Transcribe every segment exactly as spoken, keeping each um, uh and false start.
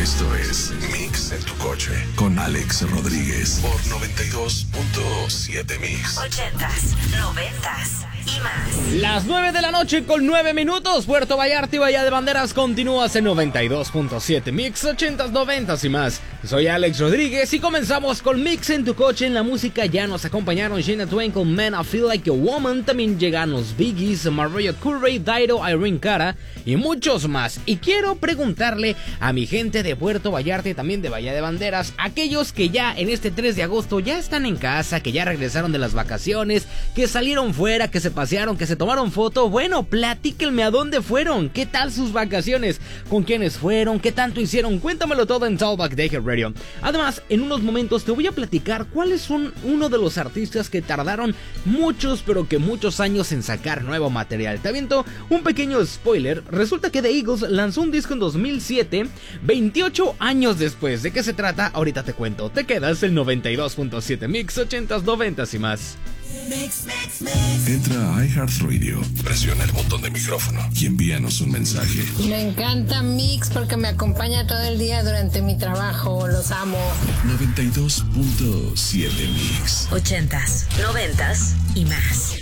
Esto es Mix en tu coche con Alex Rodríguez por noventa y dos punto siete Mix. Ochentas, noventas y más. Las nueve de la noche con nueve minutos. Puerto Vallarta y Bahía de Banderas continúas en noventa y dos punto siete Mix, ochentas, noventas y más. Soy Alex Rodríguez y comenzamos con Mix en tu coche. En la música ya nos acompañaron Shania Twain con Man I Feel Like a Woman. También llegan los Biggies, Mariah Carey, Dido, Irene Cara y muchos más. Y quiero preguntarle a mi gente de Puerto Vallarta y también de Bahía de Banderas, aquellos que ya en este tres de agosto ya están en casa, que ya regresaron de las vacaciones, que salieron fuera, que se pasearon, que se tomaron foto. Bueno, platíquenme a dónde fueron, qué tal sus vacaciones, con quiénes fueron, qué tanto hicieron. Cuéntamelo todo en Talkback de Hit Radio. Además, en unos momentos te voy a platicar cuáles son uno de los artistas que tardaron muchos, pero que muchos años en sacar nuevo material. Te aviento un pequeño spoiler. Resulta que The Eagles lanzó un disco en dos mil siete, veintiocho años después. ¿De qué se trata? Ahorita te cuento. Te quedas en noventa y dos punto siete Mix, ochentas, noventas y más. Mix, mix, mix. Entra a iHeartRadio, presiona el botón de micrófono y envíanos un mensaje. Me encanta Mix porque me acompaña todo el día durante mi trabajo. Los amo. noventa y dos punto siete Mix. Ochentas, noventas y más.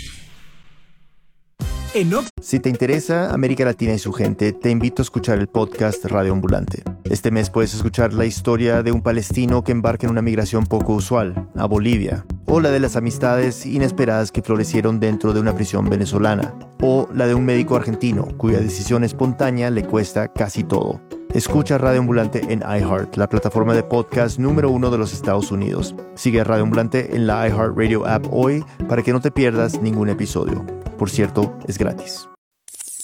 Si te interesa América Latina y su gente, te invito a escuchar el podcast Radio Ambulante. Este mes puedes escuchar la historia de un palestino que embarca en una migración poco usual, a Bolivia, o la de las amistades inesperadas que florecieron dentro de una prisión venezolana, o la de un médico argentino cuya decisión espontánea le cuesta casi todo. Escucha Radio Ambulante en iHeart, la plataforma de podcast número uno de los Estados Unidos. Sigue a Radio Ambulante en la iHeartRadio app hoy para que no te pierdas ningún episodio. Por cierto, es gratis.